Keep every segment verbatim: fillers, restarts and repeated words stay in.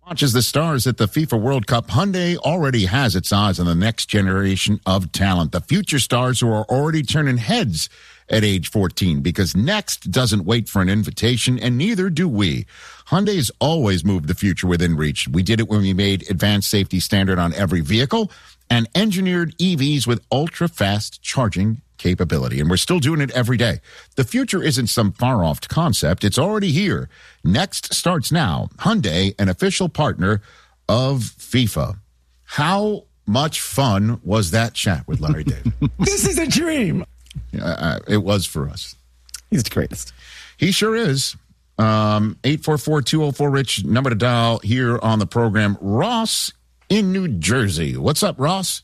Launches the stars at the FIFA World Cup. Hyundai already has its eyes on the next generation of talent. The future stars who are already turning heads at age fourteen, because next doesn't wait for an invitation, and neither do we. Hyundai has always moved the future within reach. We did it when we made advanced safety standard on every vehicle and engineered E Vs with ultra-fast charging capability, and we're still doing it every day. The future isn't some far-off concept. It's already here. Next starts now. Hyundai, an official partner of FIFA. How much fun was that chat with Larry David? This is a dream. Uh, it was for us. He's the greatest. He sure is. Um, eight four four, two oh four, RICH, number to dial here on the program. Ross in New Jersey. What's up, Ross?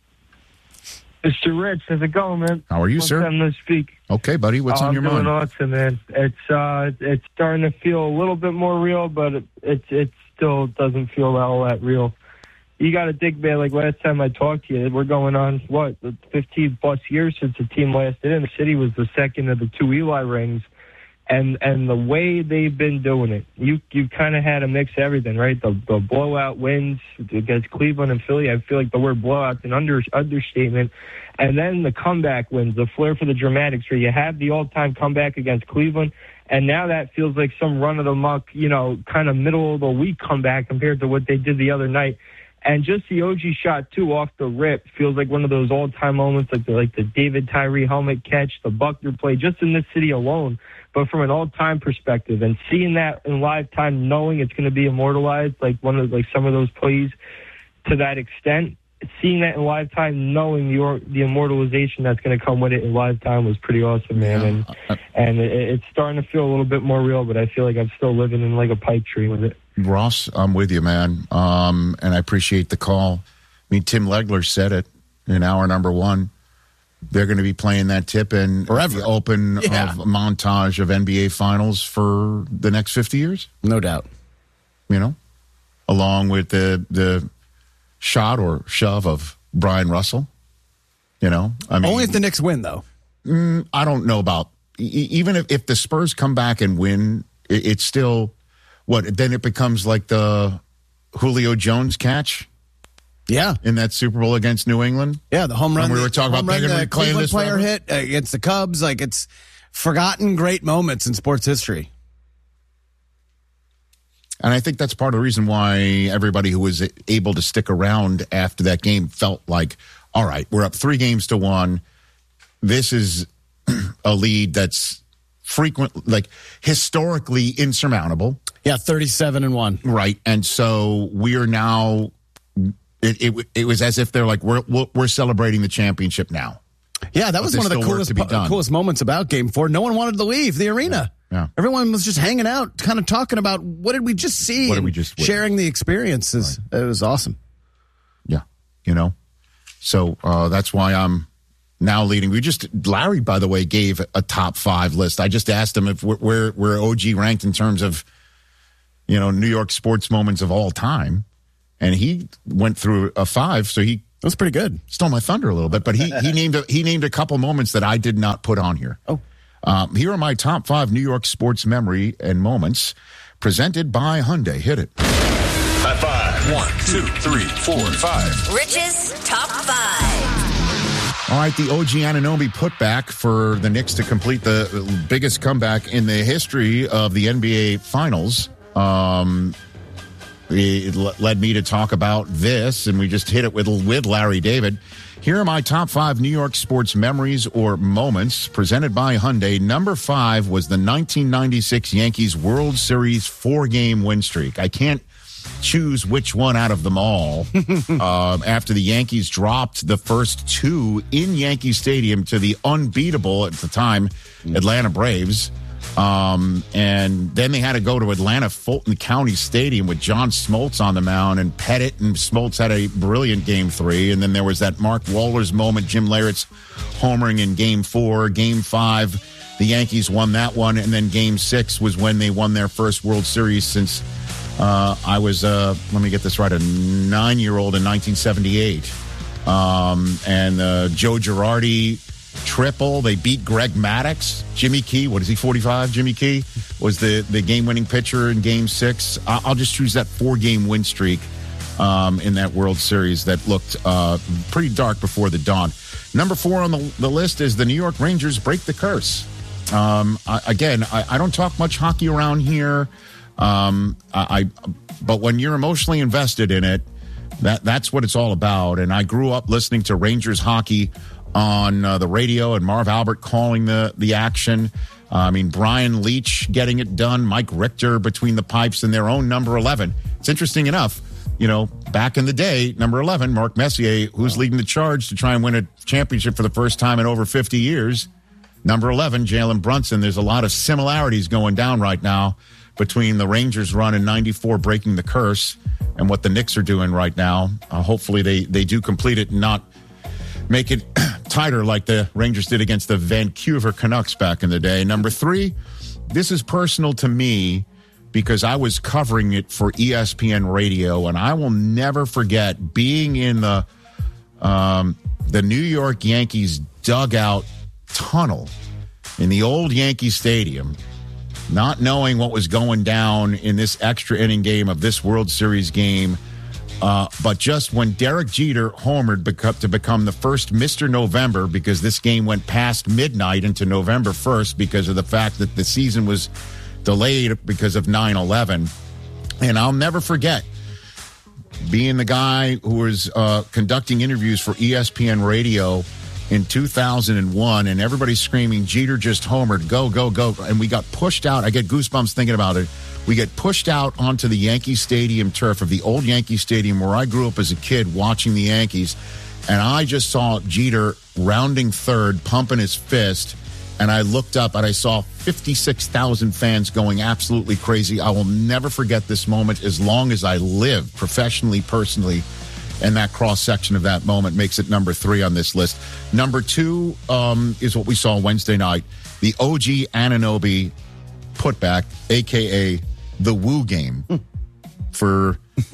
Mister Rich, how's it going, man? How are you, Long sir? time no speak. Okay, buddy. What's oh, on your I'm mind? doing awesome, man. It's uh, it's starting to feel a little bit more real, but it it, it still doesn't feel all that real. You got to dig, man. Like last time I talked to you, we're going on what fifteen plus years since the team lasted in. The city was the second of the two Eli rings. And and the way they've been doing it, you you kind of had a mix of everything, right? The the blowout wins against Cleveland and Philly. I feel like the word blowout's an under understatement. And then the comeback wins, the flair for the dramatics, where you have the all-time comeback against Cleveland, and now that feels like some run-of-the-muck, you know, kind of middle-of-the-week comeback compared to what they did the other night. And just the O G shot, too, off the rip feels like one of those all-time moments, like the, like the David Tyree helmet catch, the Buckner play, just in this city alone. But from an all-time perspective, and seeing that in live time, knowing it's going to be immortalized, like one of like some of those plays to that extent, seeing that in live time, knowing the the immortalization that's going to come with it in live time was pretty awesome, man. Yeah. And and it, it's starting to feel a little bit more real, but I feel like I'm still living in like a pipe dream with it. Ross, I'm with you, man. Um, and I appreciate the call. I mean, Tim Legler said it in hour number one. They're going to be playing that tip in Forever. the open Yeah. of montage of N B A finals for the next fifty years, No doubt. you know, along with the the shot or shove of Brian Russell, you know. I mean, Only if the Knicks win, though. mm, I don't know about, e- even if, if the Spurs come back and win, it, it's still, what, then it becomes like the Julio Jones catch Yeah. in that Super Bowl against New England. Yeah, the home run. And we were the talking home about run they're gonna the reclaim Cleveland this player forever. hit against the Cubs. Like, it's forgotten great moments in sports history. And I think that's part of the reason why everybody who was able to stick around after that game felt like, all right, we're up three games to one. This is a lead that's frequent, like historically insurmountable. Yeah, thirty-seven and one. Right. And so we are now, it, it, it was as if they're like, we're, we're celebrating the championship now. Yeah, that was there's one of the still work coolest to be po- done. coolest moments about Game Four. No one wanted to leave the arena. Yeah. Everyone was just hanging out, kind of talking about what did we just see? What did and we just witness? sharing the experiences. It was awesome. Yeah. You know, so uh, that's why I'm now leading. We just, Larry, by the way, gave a top five list. I just asked him if we're, where, where O G ranked in terms of, you know, New York sports moments of all time. And he went through a five, so he It was pretty good. stole my thunder a little bit. But he, he named a, he named a couple moments that I did not put on here. Oh. Um, here are my top five New York sports memory and moments presented by Hyundai. Hit it. High five. One, two, three, four, five. Rich's Top five. All right, the O G Anunoby putback for the Knicks to complete the biggest comeback in the history of the N B A Finals. Um, it led me to talk about this, and we just hit it with, with Larry David. Here are my top five New York sports memories or moments presented by Hyundai. Number five was the nineteen ninety-six Yankees World Series four-game win streak. I can't choose which one out of them all. uh, after the Yankees dropped the first two in Yankee Stadium to the unbeatable at the time Atlanta Braves. Um, and then they had to go to Atlanta Fulton County Stadium with John Smoltz on the mound, and Pettit and Smoltz had a brilliant game three. And then there was that Mark Wohlers moment, Jim Leyritz homering in game four. Game five, the Yankees won that one. And then game six was when they won their first World Series since uh, I was, uh, let me get this right, a nine-year-old in nineteen seventy-eight. Um, and uh, Joe Girardi triple. They beat Greg Maddux. Jimmy Key, what is he, forty-five? Jimmy Key was the, the game-winning pitcher in Game six. I'll just choose that four-game win streak um, in that World Series that looked uh, pretty dark before the dawn. Number four on the, the list is the New York Rangers break the curse. Um, I, again, I, I don't talk much hockey around here, um, I, I but when you're emotionally invested in it, that that's what it's all about. And I grew up listening to Rangers hockey on uh, the radio and Marv Albert calling the, the action. Uh, I mean, Brian Leach getting it done, Mike Richter between the pipes and their own number eleven. It's interesting enough, you know, back in the day, number eleven, Mark Messier, who's leading the charge to try and win a championship for the first time in over fifty years. Number eleven, Jalen Brunson. There's a lot of similarities going down right now between the Rangers run in ninety-four breaking the curse and what the Knicks are doing right now. Uh, hopefully they, they do complete it and not make it tighter like the Rangers did against the Vancouver Canucks back in the day. Number three, this is personal to me because I was covering it for E S P N Radio, and I will never forget being in the um, the New York Yankees dugout tunnel in the old Yankee Stadium, not knowing what was going down in this extra inning game of this World Series game. Uh, but just when Derek Jeter homered beca- to become the first Mister November, because this game went past midnight into November first because of the fact that the season was delayed because of nine eleven. And I'll never forget being the guy who was uh, conducting interviews for E S P N Radio in two thousand one, and everybody's screaming, Jeter just homered, go, go, go. And we got pushed out. I get goosebumps thinking about it. We get pushed out onto the Yankee Stadium turf of the old Yankee Stadium where I grew up as a kid watching the Yankees. And I just saw Jeter rounding third, pumping his fist. And I looked up and I saw fifty-six thousand fans going absolutely crazy. I will never forget this moment as long as I live, professionally, personally. And that cross-section of that moment makes it number three on this list. Number two um, is what we saw Wednesday night. The O G Anunoby putback, a k a the Woo game for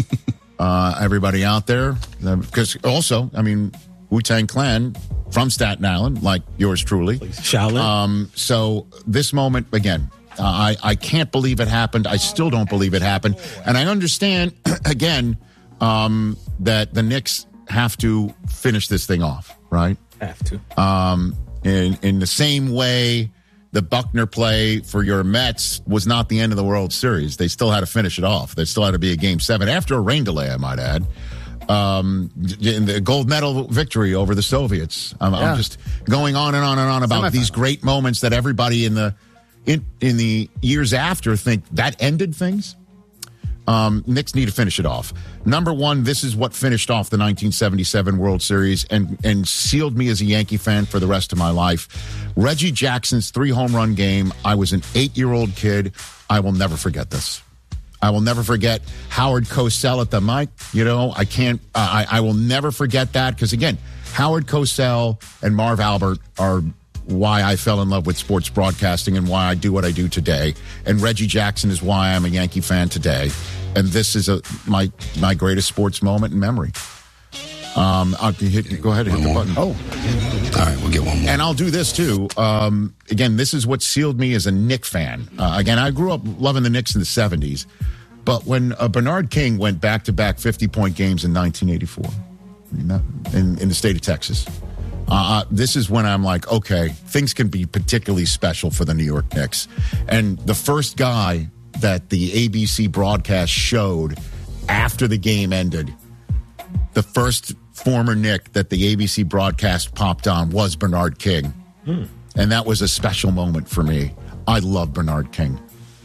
uh, everybody out there. Because also, I mean, Wu-Tang Clan from Staten Island, like yours truly. Shaolin. Um, so this moment, again, uh, I, I can't believe it happened. I still don't believe it happened. And I understand, again, um, that the Knicks have to finish this thing off, right? Have to. Um, in, in the same way the Buckner play for your Mets was not the end of the World Series. They still had to finish it off. There still had to be a game seven after a rain delay, I might add. Um, in the gold medal victory over the Soviets. I'm, yeah. I'm just going on and on and on about these great moments that everybody in the in in the years after think that ended things. Um, Knicks need to finish it off. Number one, this is what finished off the nineteen seventy-seven World Series and, and sealed me as a Yankee fan for the rest of my life. Reggie Jackson's three-home run game. I was an eight-year-old kid. I will never forget this. I will never forget Howard Cosell at the mic. You know, I can't, uh, I, I will never forget that because, again, Howard Cosell and Marv Albert are why I fell in love with sports broadcasting and why I do what I do today. And Reggie Jackson is why I'm a Yankee fan today. And this is a my my greatest sports moment in memory. Um, I'll hit, go ahead and hit the button. Oh, all right, we'll get one more. And I'll do this too. Um, again, this is what sealed me as a Knicks fan. Uh, again, I grew up loving the Knicks in the seventies, but when uh, Bernard King went back-to-back fifty-point games in nineteen eighty-four, you know, in, in the state of Texas, uh, this is when I'm like, okay, things can be particularly special for the New York Knicks. And the first guy that the A B C broadcast showed after the game ended, the first former Knick that the A B C broadcast popped on was Bernard King. Hmm. And that was a special moment for me. I love Bernard King.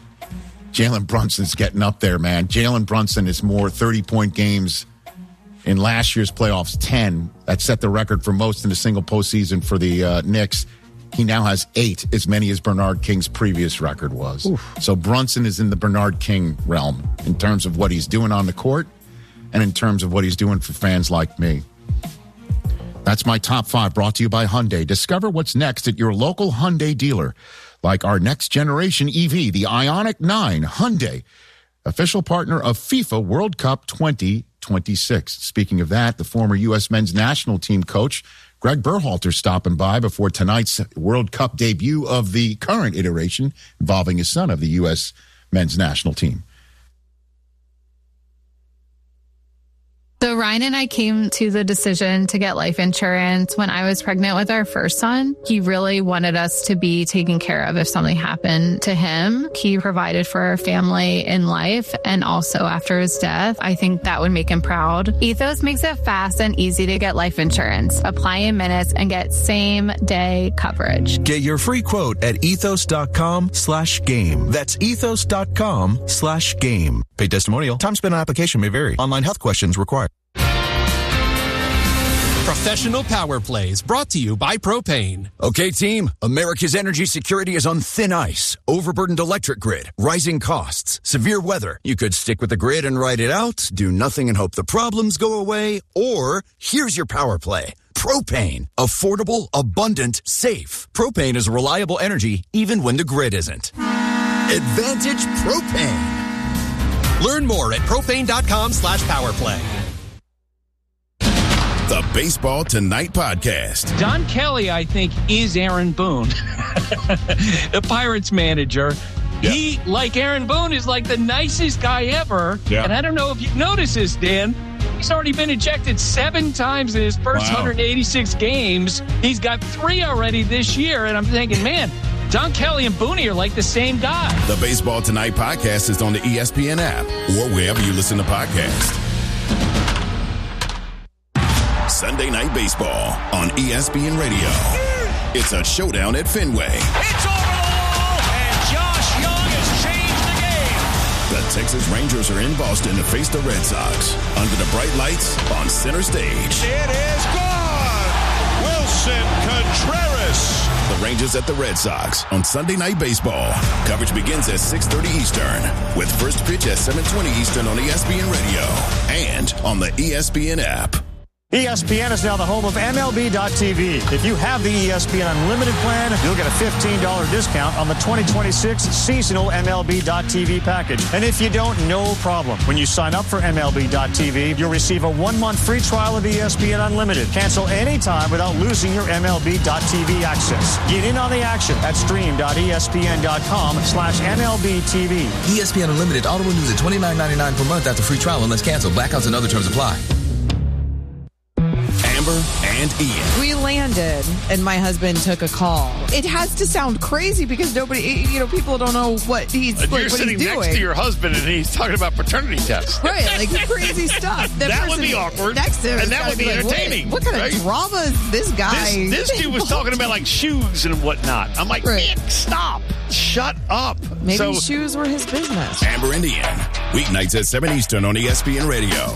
Jalen Brunson's getting up there, man. Jalen Brunson is more thirty-point games in last year's playoffs, ten. That set the record for most in a single postseason for the uh, Knicks. He now has eight, as many as Bernard King's previous record was. Oof. So Brunson is in the Bernard King realm in terms of what he's doing on the court and in terms of what he's doing for fans like me. That's my top five, brought to you by Hyundai. Discover what's next at your local Hyundai dealer, like our next generation E V, the Ioniq nine. Hyundai, official partner of FIFA World Cup twenty twenty-six. Speaking of that, the former U S men's national team coach, Greg Berhalter, stopping by before tonight's World Cup debut of the current iteration involving his son of the U S men's national team. So Ryan and I came to the decision to get life insurance when I was pregnant with our first son. He really wanted us to be taken care of if something happened to him. He provided for our family in life and also after his death. I think that would make him proud. Ethos makes it fast and easy to get life insurance. Apply in minutes and get same day coverage. Get your free quote at ethos.com slash game. That's ethos.com slash game. Paid testimonial. Time spent on application may vary. Online health questions required. Professional Power Plays brought to you by Propane. Okay, team, America's energy security is on thin ice. Overburdened electric grid, rising costs, severe weather. You could stick with the grid and ride it out, do nothing and hope the problems go away, or here's your power play. Propane. Affordable, abundant, safe. Propane is reliable energy even when the grid isn't. Advantage Propane. Learn more at propane.com slash powerplay. The Baseball Tonight podcast. Don Kelly, I think, is Aaron Boone, the Pirates manager. Yeah. He, like Aaron Boone, is like the nicest guy ever. Yeah. And I don't know if you've noticed this, Dan. He's already been ejected seven times in his first wow. one hundred eighty-six games. He's got three already this year. And I'm thinking, man, Don Kelly and Booney are like the same guy. The Baseball Tonight podcast is on the E S P N app or wherever you listen to podcasts. Sunday Night Baseball on E S P N Radio. It's a showdown at Fenway. It's over the wall, and Josh Young has changed the game. The Texas Rangers are in Boston to face the Red Sox under the bright lights on center stage. It is gone. Wilson Contreras. The Rangers at the Red Sox on Sunday Night Baseball. Coverage begins at six thirty Eastern with first pitch at seven twenty Eastern on E S P N Radio and on the E S P N app. E S P N is now the home of M L B dot T V. If you have the E S P N Unlimited plan, you'll get a fifteen dollars discount on the twenty twenty-six seasonal M L B dot T V package. And if you don't, no problem. When you sign up for M L B dot T V, you'll receive a one-month free trial of E S P N Unlimited. Cancel anytime without losing your M L B dot T V access. Get in on the action at stream.espn.com slash MLBTV. E S P N Unlimited auto renews at twenty-nine ninety-nine per month after free trial unless canceled. Blackouts and other terms apply. Amber and Ian. We landed, and my husband took a call. It has to sound crazy because nobody, you know, people don't know what he's, like, what you're he's sitting doing. next to your husband, and he's talking about paternity tests. Right, like crazy stuff. The that would be awkward. Next to him and that would be like, entertaining. What kind right? of drama is this guy? This, this dude was talking about, like, shoes and whatnot. I'm like, right. man, stop. Shut up. Maybe so, shoes were his business. Amber and Ian. Weeknights at seven Eastern on E S P N Radio.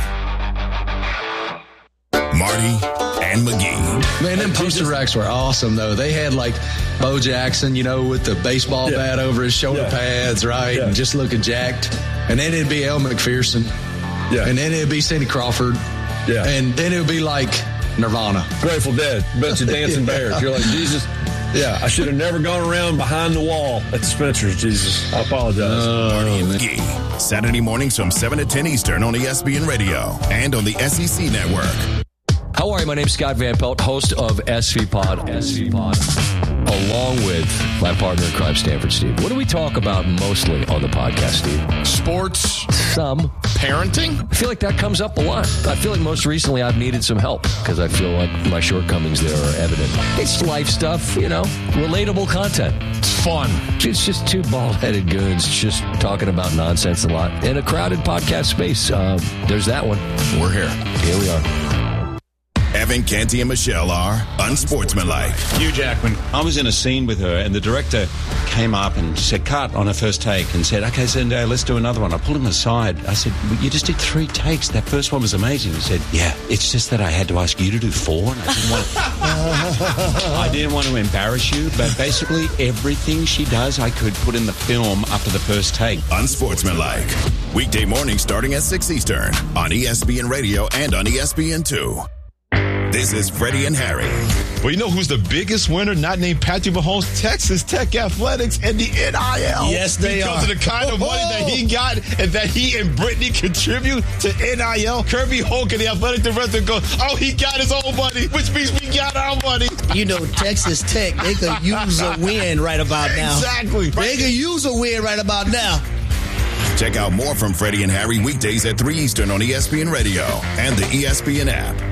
Marty and McGee. Man, them poster racks were awesome, though. They had, like, Bo Jackson, you know, with the baseball yeah. bat over his shoulder yeah. pads, right? Yeah. And just looking jacked. And then it'd be Elle Macpherson. Yeah. And then it'd be Cindy Crawford. Yeah. And then it would be, like, Nirvana. Grateful Dead. Bunch of dancing yeah. bears. You're like, Jesus. Yeah, I should have never gone around behind the wall at Spencer's, Jesus. I apologize. Uh, Marty and McGee. Saturday mornings from seven to ten Eastern on E S P N Radio and on the S E C Network. How are you? My name's Scott Van Pelt, host of S V Pod, S V Pod, along with my partner in crime, Stanford Steve. What do we talk about mostly on the podcast, Steve? Sports. Some. Parenting. I feel like that comes up a lot. I feel like most recently I've needed some help because I feel like my shortcomings there are evident. It's life stuff, you know, relatable content. It's fun. It's just two bald-headed goons just talking about nonsense a lot in a crowded podcast space. Uh, there's that one. We're here. Here we are. Evan, Canty, and Michelle are unsportsmanlike. Hugh Jackman. I was in a scene with her, and the director came up and said, cut on her first take, and said, okay, Zendaya, let's do another one. I pulled him aside. I said, well, you just did three takes. That first one was amazing. He said, yeah, it's just that I had to ask you to do four, and I didn't want, I didn't want to embarrass you, but basically everything she does, I could put in the film after the first take. Unsportsmanlike. Weekday morning starting at six Eastern on E S P N Radio and on E S P N two. This is Freddie and Harry. Well, you know who's the biggest winner? Not named Patrick Mahomes. Texas Tech Athletics and the N I L. Yes, they because are. Because of the kind of money that he got and that he and Brittany contribute to N I L. Kirby Hogan, the athletic director, goes, oh, he got his own money, which means we got our money. You know, Texas Tech, they could use a win right about now. Exactly. They could use a win right about now. Check out more from Freddie and Harry weekdays at three Eastern on E S P N Radio and the E S P N app.